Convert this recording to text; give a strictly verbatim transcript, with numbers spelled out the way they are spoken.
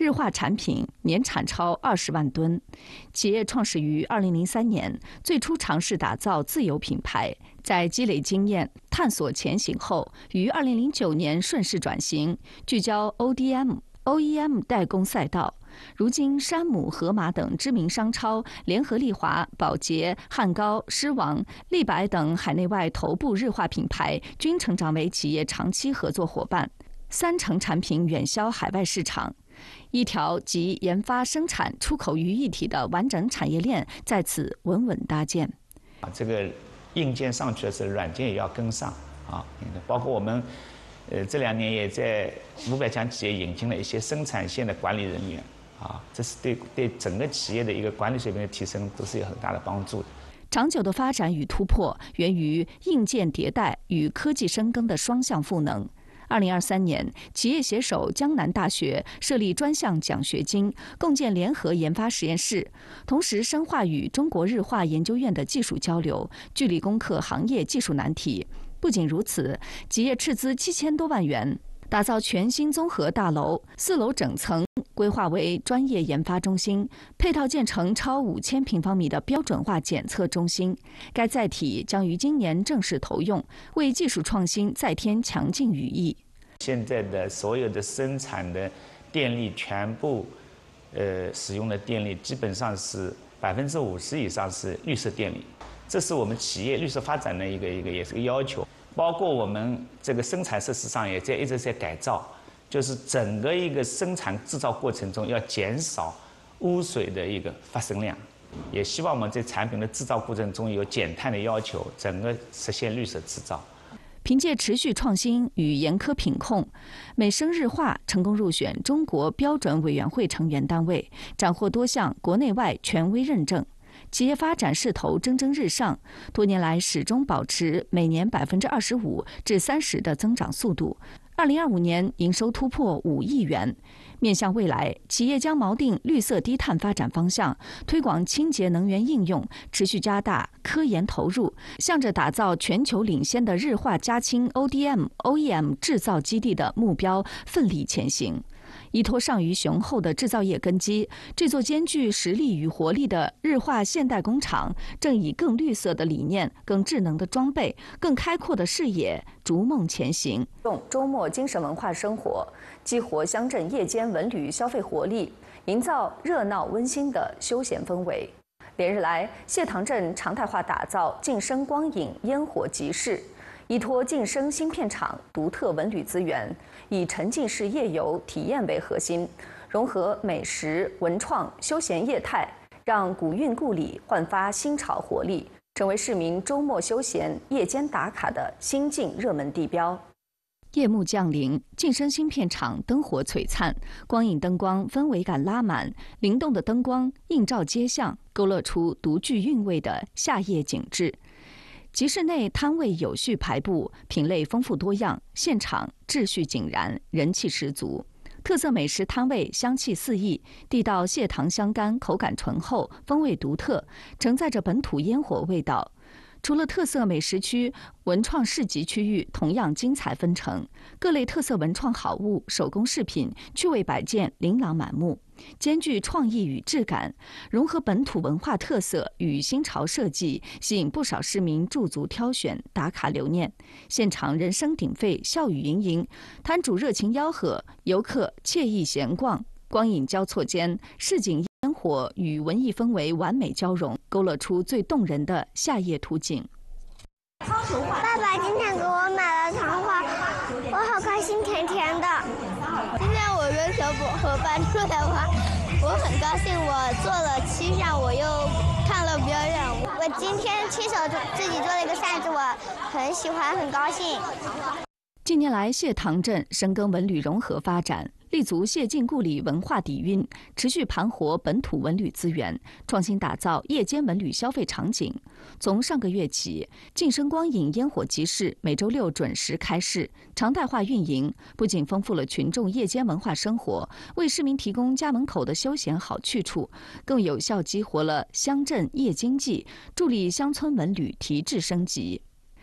日化产品年产超二十万吨。企业创始于二零零三年，最初尝试打造自有品牌，在积累经验、探索前行后，于二零零九年顺势转型，聚焦 O D M、O E M 代工赛道。如今，山姆、盒马等知名商超、联合利华、宝洁、汉高、狮王、立白等海内外头部日化品牌均成长为企业长期合作伙伴，三成产品远销海外市场。一条集研发、生产、出口于一体的完整产业链在此稳稳搭建。 这个硬件上去的时候，软件也要跟上啊，包括我们。呃，这两年也在五百强企业引进了一些生产线的管理人员，啊，这是对对整个企业的一个管理水平的提升都是有很大的帮助的。 长久的发展与突破源于硬件迭代与科技深耕的双向赋能。二零二三年，企业携手江南大学设立专项奖学金，共建联合研发实验室，同时深化与中国日化研究院的技术交流，据理攻克行业技术难题。不仅如此，企业斥资七千多万元打造全新综合大楼，四楼整层规划为专业研发中心，配套建成超五千平方米的标准化检测中心。该载体将于今年正式投用，为技术创新再添强劲羽翼。 现在的所有的生产的电力全部，呃，使用的电力基本上是百分之五十以上是绿色电力，这是我们企业绿色发展的一个一个也是个要求。包括我们这个生产设施上也在一直在改造，就是整个一个生产制造过程中要减少污水的一个发生量，也希望我们在产品的制造过程中有减碳的要求，整个实现绿色制造。 凭借持续创新与严苛品控，美声日化成功入选中国标准委员会成员单位，斩获多项国内外权威认证。企业发展势头蒸蒸日上，多年来始终保持每年百分之二十五至三十的增长速度。二零二五年营收突破五亿元。面向未来，企业将锚定绿色低碳发展方向，推广清洁能源应用，持续加大科研投入，向着打造全球领先的日化加氢 O D M、O E M 制造基地的目标奋力前行。依托上于雄厚的制造业根基，这座兼具实力与活力的日化现代工厂，正以更绿色的理念、更智能的装备、更开阔的视野，逐梦前行。用周末精神文化生活，激活乡镇夜间文旅消费活力，营造热闹温馨的休闲氛围。连日来，谢塘镇常态化打造晋升光影烟火集市。依托晋升新片场独特文旅资源，以沉浸式夜游体验为核心，融合美食、文创、休闲业态，让古韵故里焕发新潮活力，成为市民周末休闲、夜间打卡的新晋热门地标。夜幕降临，晋升新片场灯火璀璨，光影灯光氛围感拉满，灵动的灯光映照街巷，勾勒出独具韵味的夏夜景致。集市内摊位有序排布，品类丰富多样，现场秩序井然，人气十足。特色美食摊位香气四溢，地道蟹糖香干，口感醇厚，风味独特，承载着本土烟火味道。除了特色美食区，文创市集区域同样精彩纷呈，各类特色文创好物、手工饰品、趣味摆件琳琅满目，兼具创意与质感，融合本土文化特色与新潮设计，吸引不少市民驻足挑选、打卡留念。现场人声鼎沸，笑语盈盈，摊主热情吆喝，游客惬意闲逛。光影交错间，市井烟火与文艺氛围完美交融，勾勒出最动人的夏夜图景。 爸爸今天给我买了糖花，我好开心，甜甜的。 今天我跟小伙伴出来玩，我很高兴。我做了漆扇，我又看了表演。 我今天亲手自己做了一个扇子，我很喜欢，很高兴。 近年来，谢塘镇深耕文旅融合发展，立足谢晋故里文化底蕴，持续盘活本土文旅资源，创新打造夜间文旅消费场景。从上个月起，晋升光影烟火集市每周六准时开市，常态化运营，不仅丰富了群众夜间文化生活，为市民提供家门口的休闲好去处，更有效激活了乡镇夜经济，助力乡村文旅提质升级。